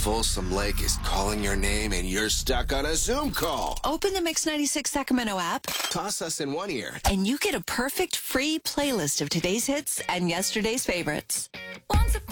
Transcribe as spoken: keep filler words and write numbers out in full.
Folsom Lake is calling your name and you're stuck on a Zoom call. Open the Mix ninety-six Sacramento app, Toss us in one ear. and you get a perfect free playlist of today's hits and yesterday's favorites. Once upon